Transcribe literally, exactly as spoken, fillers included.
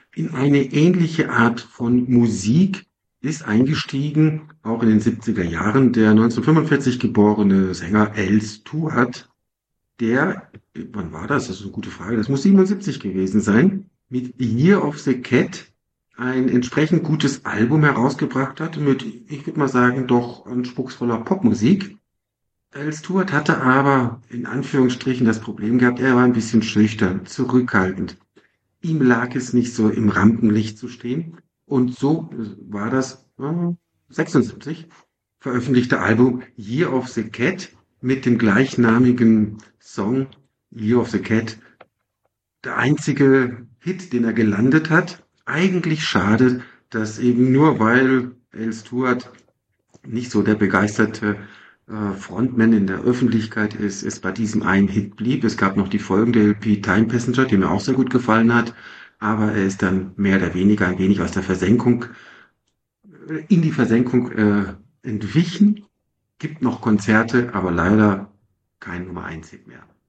in eine ähnliche Art von Musik ist eingestiegen, auch in den siebziger Jahren, der neunzehnhundertfünfundvierzig geborene Sänger Al Stewart, der, wann war das? Das ist eine gute Frage. Das muss siebenundsiebzig gewesen sein, mit Year of the Cat ein entsprechend gutes Album herausgebracht hat, mit, ich würde mal sagen, doch anspruchsvoller Popmusik. Al Stewart hatte aber in Anführungsstrichen das Problem gehabt, er war ein bisschen schüchtern, zurückhaltend. Ihm lag es nicht so im Rampenlicht zu stehen. Und so war das äh, sechsundsiebzig veröffentlichte Album Year of the Cat mit dem gleichnamigen Song Year of the Cat. Der einzige Hit, den er gelandet hat. Eigentlich schade, dass eben nur weil Al Stewart nicht so der begeisterte äh, Frontman in der Öffentlichkeit ist, es bei diesem einen Hit blieb. Es gab noch die folgende L P Time Passenger, die mir auch sehr gut gefallen hat, aber er ist dann mehr oder weniger ein wenig aus der Versenkung, äh, in die Versenkung äh, entwichen. Gibt noch Konzerte, aber leider kein Nummer eins Hit mehr.